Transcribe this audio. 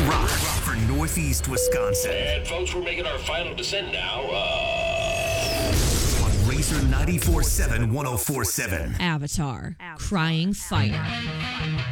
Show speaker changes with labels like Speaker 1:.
Speaker 1: rock for Northeast Wisconsin.
Speaker 2: And folks, we're making our final descent now.
Speaker 1: On Razor 94.7 104.7.
Speaker 3: Avatar, Crying Fire.